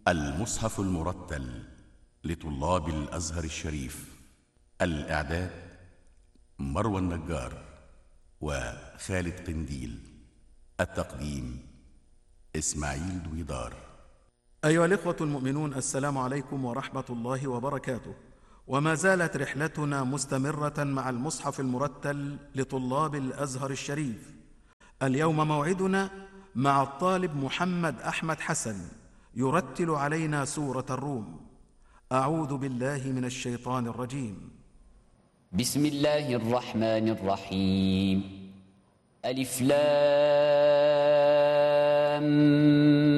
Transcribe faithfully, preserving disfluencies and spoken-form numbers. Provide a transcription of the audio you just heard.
المصحف المرتل لطلاب الأزهر الشريف. الإعداد مروى النجار وخالد قنديل. التقديم إسماعيل دويدار. أيها الإخوة المؤمنون، السلام عليكم ورحمة الله وبركاته. وما زالت رحلتنا مستمرة مع المصحف المرتل لطلاب الأزهر الشريف. اليوم موعدنا مع الطالب محمد أحمد حسن يرتل علينا سورة الروم. أعوذ بالله من الشيطان الرجيم. بسم الله الرحمن الرحيم. ألف لام